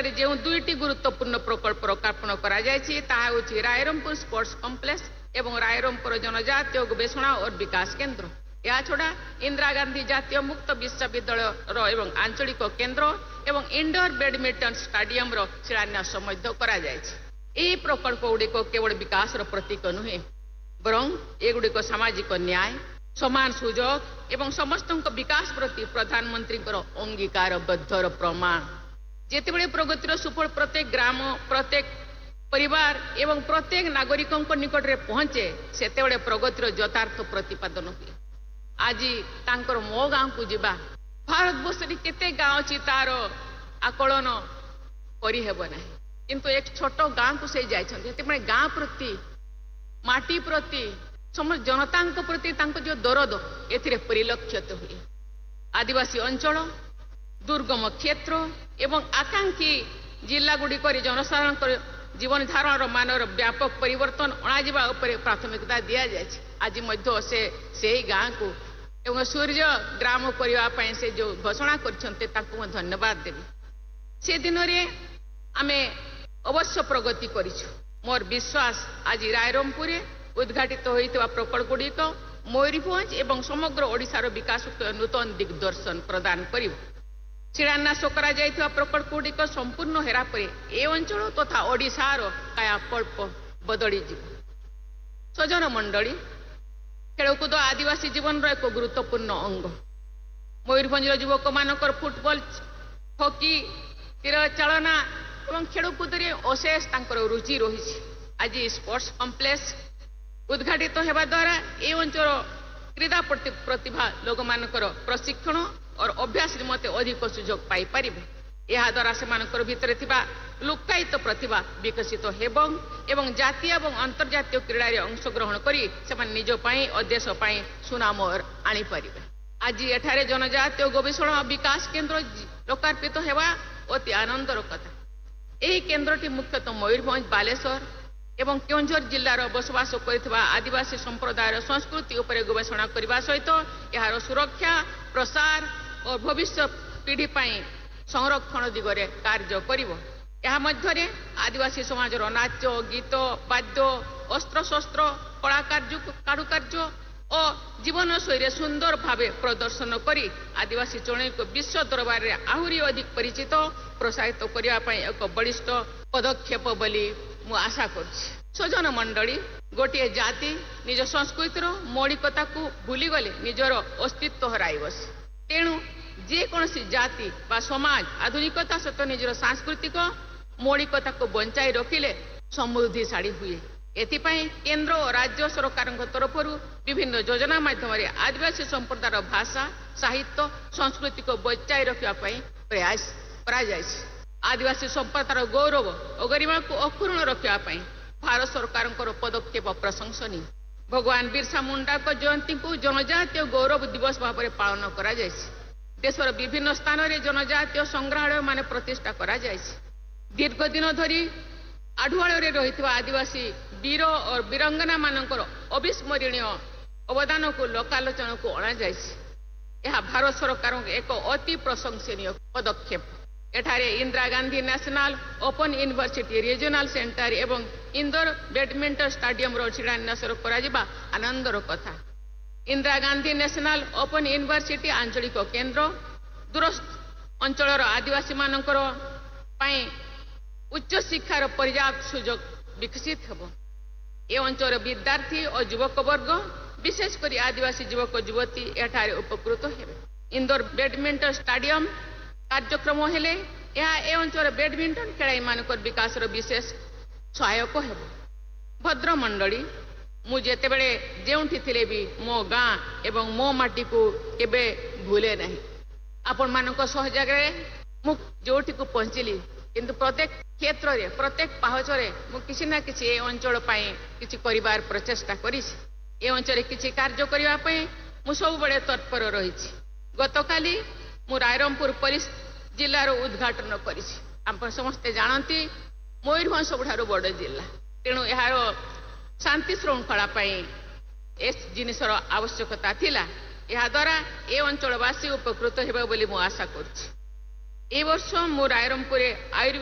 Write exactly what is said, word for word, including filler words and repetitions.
ଅଞ୍ଚଳରେ ଯେଉଁ ଦୁଇଟି ଗୁରୁତ୍ୱପୂର୍ଣ୍ଣ ପ୍ରକଳ୍ପ ଲୋକାର୍ପଣ କରାଯାଇଛି ତାହା ହେଉଛି ରାଇରଙ୍ଗପୁର ସ୍ପୋର୍ଟସ କମ୍ପ୍ଲେକ୍ସ ଏବଂ ରାଇରଙ୍ଗପୁର ଜନଜାତୀୟ ଗବେଷଣା ଓ ବିକାଶ କେନ୍ଦ୍ର। ଏହାଛଡ଼ା ଇନ୍ଦିରା ଗାନ୍ଧୀ ଜାତୀୟ ମୁକ୍ତ ବିଶ୍ୱବିଦ୍ୟାଳୟର ଏବଂ ଆଞ୍ଚଳିକ କେନ୍ଦ୍ର ଏବଂ ଇଣ୍ଡୋର ବ୍ୟାଡମିଣ୍ଟନ ଷ୍ଟାଡିୟମର ଶିଳାନ୍ୟାସ ମଧ୍ୟ କରାଯାଇଛି। ଏହି ପ୍ରକଳ୍ପଗୁଡ଼ିକ କେବଳ ବିକାଶର ପ୍ରତୀକ ନୁହେଁ ବରଂ ଏଗୁଡ଼ିକ ସାମାଜିକ ନ୍ୟାୟ, ସମାନ ସୁଯୋଗ ଏବଂ ସମସ୍ତଙ୍କ ବିକାଶ ପ୍ରତି ପ୍ରଧାନମନ୍ତ୍ରୀଙ୍କର ଅଙ୍ଗୀକାରବଦ୍ଧର ପ୍ରମାଣ। ଯେତେବେଳେ ପ୍ରଗତିର ସୁଫଳ ପ୍ରତ୍ୟେକ ଗ୍ରାମ, ପ୍ରତ୍ୟେକ ପରିବାର ଏବଂ ପ୍ରତ୍ୟେକ ନାଗରିକଙ୍କ ନିକଟରେ ପହଞ୍ଚେ ସେତେବେଳେ ପ୍ରଗତିର ଯଥାର୍ଥ ପ୍ରତିପାଦନ ହୁଏ। ଆଜି ତାଙ୍କର ମୋ ଗାଁକୁ ଯିବା, ଭାରତବର୍ଷରେ କେତେ ଗାଁ ଅଛି ତାର ଆକଳନ କରିହେବ ନାହିଁ, କିନ୍ତୁ ଏକ ଛୋଟ ଗାଁକୁ ସେ ଯାଇଛନ୍ତି। ସେତେବେଳେ ଗାଁ ପ୍ରତି, ମାଟି ପ୍ରତି, ସମସ୍ତ ଜନତାଙ୍କ ପ୍ରତି ତାଙ୍କ ଯେଉଁ ଦରଦ ଏଥିରେ ପରିଲକ୍ଷିତ ହୁଏ। ଆଦିବାସୀ ଅଞ୍ଚଳ, ଦୁର୍ଗମ କ୍ଷେତ୍ର ଏବଂ ଆକାଂକ୍ଷୀ ଜିଲ୍ଲାଗୁଡ଼ିକରେ ଜନସାଧାରଣଙ୍କର ଜୀବନ ଧାରଣର ମାନର ବ୍ୟାପକ ପରିବର୍ତ୍ତନ ଅଣାଯିବା ଉପରେ ପ୍ରାଥମିକତା ଦିଆଯାଇଛି। ଆଜି ମଧ୍ୟ ସେ ସେହି ଗାଁକୁ ଏବଂ ସୂର୍ଯ୍ୟ ଗ୍ରାମ କରିବା ପାଇଁ ସେ ଯେଉଁ ଘୋଷଣା କରିଛନ୍ତି ତାଙ୍କୁ ମୁଁ ଧନ୍ୟବାଦ ଦେବି। ସେ ଦିନରେ ଆମେ ଅବଶ୍ୟ ପ୍ରଗତି କରିଛୁ। ମୋର ବିଶ୍ୱାସ ଆଜି ରାଇରଙ୍ଗପୁରରେ ଉଦ୍ଘାଟିତ ହୋଇଥିବା ପ୍ରକଳ୍ପଗୁଡ଼ିକ ମୟୂରଭଞ୍ଜ ଏବଂ ସମଗ୍ର ଓଡ଼ିଶାର ବିକାଶକୁ ନୂତନ ଦିଗ୍ଦର୍ଶନ ପ୍ରଦାନ କରିବ। ଶିଳାନ୍ୟାସ କରାଯାଇଥିବା ପ୍ରକଳ୍ପଗୁଡ଼ିକ ସମ୍ପୂର୍ଣ୍ଣ ହେରା ପରେ ଏ ଅଞ୍ଚଳ ତଥା ଓଡ଼ିଶାର କାୟାକଳ୍ପ ବଦଳିଯିବ। ସଜ୍ଜନ ମଣ୍ଡଳୀ, ଖେଳକୁଦ ଆଦିବାସୀ ଜୀବନର ଏକ ଗୁରୁତ୍ୱପୂର୍ଣ୍ଣ ଅଙ୍ଗ। ମୟୂରଭଞ୍ଜର ଯୁବକମାନଙ୍କର ଫୁଟବଲ, ହକି, ତୀର ଚାଳନା ଏବଂ ଖେଳକୁଦରେ ଅଶେଷ ତାଙ୍କର ରୁଚି ରହିଛି। ଆଜି ସ୍ପୋର୍ଟସ କମ୍ପ୍ଲେକ୍ସ ଉଦ୍ଘାଟିତ ହେବା ଦ୍ୱାରା ଏ ଅଞ୍ଚଳ କ୍ରୀଡ଼ା ପ୍ରତି ପ୍ରତିଭା ଲୋକମାନଙ୍କର ପ୍ରଶିକ୍ଷଣ ଓ ଅଭ୍ୟାସ ନିମନ୍ତେ ଅଧିକ ସୁଯୋଗ ପାଇପାରିବେ। ଏହାଦ୍ୱାରା ସେମାନଙ୍କର ଭିତରେ ଥିବା ଲୁକ୍କାୟିତ ପ୍ରତିଭା ବିକଶିତ ହେବ ଏବଂ ଜାତୀୟ ଏବଂ ଅନ୍ତର୍ଜାତୀୟ କ୍ରୀଡ଼ାରେ ଅଂଶଗ୍ରହଣ କରି ସେମାନେ ନିଜ ପାଇଁ ଓ ଦେଶ ପାଇଁ ସୁନାମ ଆଣିପାରିବେ। ଆଜି ଏଠାରେ ଜନଜାତୀୟ ଗବେଷଣା ଓ ବିକାଶ କେନ୍ଦ୍ର ଲୋକାର୍ପିତ ହେବା ଅତି ଆନନ୍ଦର କଥା। ଏହି କେନ୍ଦ୍ରଟି ମୁଖ୍ୟତଃ ମୟୂରଭଞ୍ଜ, ବାଲେଶ୍ୱର ଏବଂ କେଉଁଝର ଜିଲ୍ଲାର ବସବାସ କରୁଥିବା ଆଦିବାସୀ ସମ୍ପ୍ରଦାୟର ସଂସ୍କୃତି ଉପରେ ଗବେଷଣା କରିବା ସହିତ ଏହାର ସୁରକ୍ଷା, ପ୍ରସାର ଓ ଭବିଷ୍ୟତ ପିଢ଼ି ପାଇଁ ସଂରକ୍ଷଣ ଦିଗରେ କାର୍ଯ୍ୟ କରିବ। ଏହା ମଧ୍ୟରେ ଆଦିବାସୀ ସମାଜର ନାଚ, ଗୀତ, ବାଦ୍ୟ, ଅସ୍ତ୍ରଶସ୍ତ୍ର, କଳାକାର୍ଯ୍ୟ, କାରୁକାର୍ଯ୍ୟ ଓ ଜୀବନଶୈଳୀରେ ସୁନ୍ଦର ଭାବେ ପ୍ରଦର୍ଶନ କରି ଆଦିବାସୀ ଚଳଣିକୁ ବିଶ୍ୱ ଦରବାରରେ ଆହୁରି ଅଧିକ ପରିଚିତ, ପ୍ରୋତ୍ସାହିତ କରିବା ପାଇଁ ଏକ ବଳିଷ୍ଠ ପଦକ୍ଷେପ ବୋଲି ମୁଁ ଆଶା କରୁଛି। ସଜ୍ଜନ ମଣ୍ଡଳୀ, ଗୋଟିଏ ଜାତି ନିଜ ସଂସ୍କୃତିର ମୌଳିକତାକୁ ଭୁଲିଗଲେ ନିଜର ଅସ୍ତିତ୍ୱ ହରାଇ ବସେ। ତେଣୁ ଯେକୌଣସି ଜାତି ବା ସମାଜ ଆଧୁନିକତା ସହିତ ନିଜର ସାଂସ୍କୃତିକ ମୌଳିକତାକୁ ବଞ୍ଚାଇ ରଖିଲେ ସମୃଦ୍ଧିଶାଳୀ ହୁଏ। ଏଥିପାଇଁ କେନ୍ଦ୍ର ଓ ରାଜ୍ୟ ସରକାରଙ୍କ ତରଫରୁ ବିଭିନ୍ନ ଯୋଜନା ମାଧ୍ୟମରେ ଆଦିବାସୀ ସମ୍ପ୍ରଦାୟର ଭାଷା, ସାହିତ୍ୟ, ସଂସ୍କୃତିକୁ ବଞ୍ଚାଇ ରଖିବା ପାଇଁ ପ୍ରୟାସ କରାଯାଇଛି। ଆଦିବାସୀ ସମ୍ପ୍ରଦାୟର ଗୌରବ ଓ ଗରିମାକୁ ଅକ୍ଷୁଣ୍ଣ ରଖିବା ପାଇଁ ଭାରତ ସରକାରଙ୍କର ପଦକ୍ଷେପ ପ୍ରଶଂସନୀୟ। ଭଗବାନ ବିର୍ସା ମୁଣ୍ଡାଙ୍କ ଜୟନ୍ତୀକୁ ଜନଜାତୀୟ ଗୌରବ ଦିବସ ଭାବରେ ପାଳନ କରାଯାଇଛି। ଦେଶର ବିଭିନ୍ନ ସ୍ଥାନରେ ଜନଜାତୀୟ ସଂଗ୍ରହାଳୟମାନ ପ୍ରତିଷ୍ଠା କରାଯାଇଛି। ଦୀର୍ଘ ଦିନ ଧରି ଆଢୁଆଳରେ ରହିଥିବା ଆଦିବାସୀ ବୀର ଓ ବୀରାଙ୍ଗନାମାନଙ୍କର ଅବିସ୍ମରଣୀୟ ଅବଦାନକୁ ଲୋକାଲୋଚନକୁ ଅଣାଯାଇଛି। ଏହା ଭାରତ ସରକାରଙ୍କ ଏକ ଅତି ପ୍ରଶଂସନୀୟ ପଦକ୍ଷେପ। ଏଠାରେ Indira Gandhi national open university regional centre ଏବଂ ଇନ୍ଦୋର ବ୍ୟାଡମିଣ୍ଟନ ଷ୍ଟାଡିୟମର ଶିଳାନ୍ୟାସ କରାଯିବା ଆନନ୍ଦର କଥା। Indira Gandhi national open university ଆଞ୍ଚଳିକ କେନ୍ଦ୍ର ଦୂରସ୍ଥ ଅଞ୍ଚଳର ଆଦିବାସୀମାନଙ୍କର ପାଇଁ ଉଚ୍ଚଶିକ୍ଷାର ପର୍ଯ୍ୟାପ୍ତ ସୁଯୋଗ ବିକଶିତ ହେବ। ଏ ଅଞ୍ଚଳର ବିଦ୍ୟାର୍ଥୀ ଓ ଯୁବକବର୍ଗ, ବିଶେଷ କରି ଆଦିବାସୀ ଯୁବକ ଯୁବତୀ ଏଠାରେ ଉପକୃତ ହେବେ। ଇନ୍ଦୋର ବ୍ୟାଡମିଣ୍ଟନ ଷ୍ଟାଡିୟମ କାର୍ଯ୍ୟକ୍ରମ ହେଲେ ଏହା ଏ ଅଞ୍ଚଳର ବ୍ୟାଡମିଣ୍ଟନ ଖେଳାଳୀମାନଙ୍କର ବିକାଶର ବିଶେଷ ସହାୟକ ହେବ। ଭଦ୍ରମଣ୍ଡଳୀ, ମୁଁ ଯେତେବେଳେ ଯେଉଁଠି ଥିଲେ ବି ମୋ ଗାଁ ଏବଂ ମୋ ମାଟିକୁ କେବେ ଭୁଲେ ନାହିଁ। ଆପଣମାନଙ୍କ ସହଯୋଗରେ ମୁଁ ଯେଉଁଠିକୁ ପହଞ୍ଚିଲି, କିନ୍ତୁ ପ୍ରତ୍ୟେକ କ୍ଷେତ୍ରରେ, ପ୍ରତ୍ୟେକ ପାହାଚରେ ମୁଁ କିଛି ନା କିଛି ଏ ଅଞ୍ଚଳ ପାଇଁ କିଛି କରିବାର ପ୍ରଚେଷ୍ଟା କରିଛି। ଏ ଅଞ୍ଚଳରେ କିଛି କାର୍ଯ୍ୟ କରିବା ପାଇଁ ମୁଁ ସବୁବେଳେ ତତ୍ପର ରହିଛି। ଗତକାଲି ମୁଁ ରାଇରଙ୍ଗପୁର ପୋଲିସ ଜିଲ୍ଲାର ଉଦ୍ଘାଟନ କରିଛି। ଆପଣ ସମସ୍ତେ ଜାଣନ୍ତି ମୟୂରଭଞ୍ଜ ସବୁଠାରୁ ବଡ଼ ଜିଲ୍ଲା, ତେଣୁ ଏହାର ଶାନ୍ତି ଶୃଙ୍ଖଳା ପାଇଁ ଏ ଜିନିଷର ଆବଶ୍ୟକତା ଥିଲା। ଏହାଦ୍ୱାରା ଏ ଅଞ୍ଚଳବାସୀ ଉପକୃତ ହେବେ ବୋଲି ମୁଁ ଆଶା କରୁଛି। ଏ ବର୍ଷ ମୁଁ ରାଇରଙ୍ଗପୁରରେ ଆୟୁର୍ବେଦ